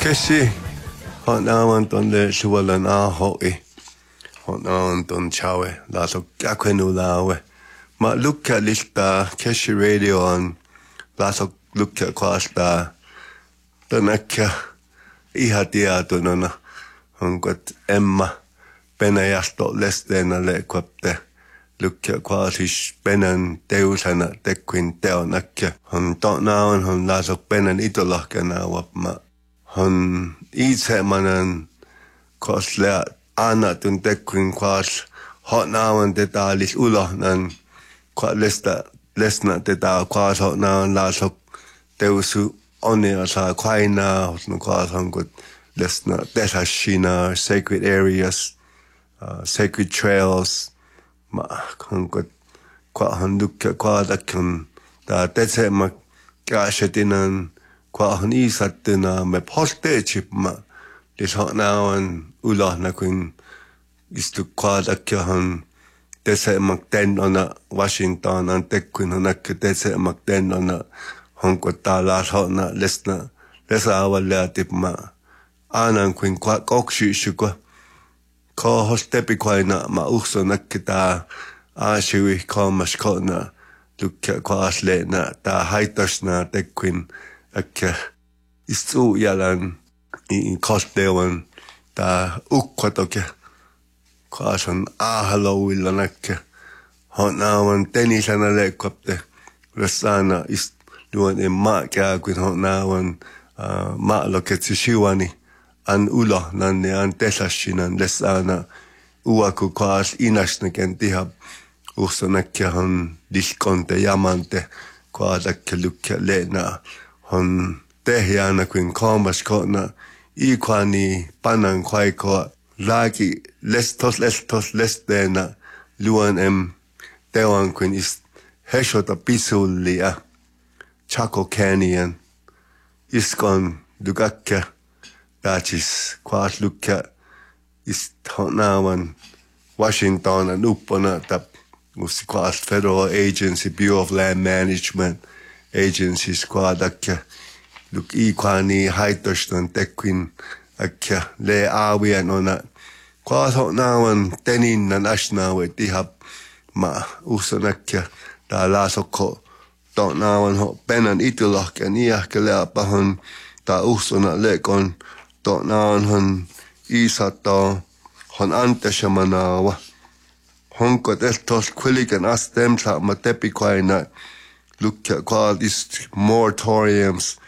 Keshi, hon naman ton le suwalan ahoi. Hon naman ton chawe, lato kakwenu lawe. Ma lukka lista Keshi radio on, lato lukka kwasta. Tonakka ihatia tonona. Honkot Emma Penajasto lesteena le kwapte. Lukka kwaasis penan teusana tekkuin teonakka. Hon tonnaon hon lato penan itolahkana wapma. Hon itse-manan kos lea annatun tekkuin kwas hotnaawan tetaalis ulohnan kwa lesna tetaa kwas hotnaawan laasok teusu onia saa kwainaa hotno kwas honkot lesna tesashina sacred areas, sacred trails ma honkot kwa hondukka kwaadakkun taa tetsemak kaashetinan kwa hon isattuna me posteechip ma lis hotnaawan ulahna kuin istu kwaadakka hon tesemak ten ona Washington an tekkuin honakka tesemak ten ona honkot taa laas hotna lesa awaleatip ma aanan kuin kwa koksyiisukwa ko hostepi kwaina ma uhsonakka taa aasiwi koomas kona lukka kwaasleena taa haitasna tekkuin akka istu jalan i kostewan ta ukkotoke kaasan ahalouilla nakka honnaawan tenisana lekkopte ressana ist luon en maakia kuin honnaawan maaloketsi shiwani an ulo nanne an tesashinan lessana uaku kaas inasneken tihab uhsanakka hon diskonte jamante kaadakka lukka leena hon tehjana kuin koomas kona ikwani panan kwaikoa laaki lestos lesteena luon tewan kuin ist heshota pisullia Chaco Canyon iskon dugakke daachis kwaas lukka ist honnaawan Washington an uppona tap musti kwaas Federal Agency Bureau of Land Management agencies kwaadakke luk ikwani haitostan tekkuin akka le aawian ona kwaas honnaawan teninnan asnaawe tihab ma uhsanakka taa laasokko tonaawan ho penan itulahkan iahke leapahon taa uhsona lekon tonaawan hon isataa hon anteshamanaawa honkot estos kwilikan astemsa ma tepikwaina lukka kwaal ist moratoriums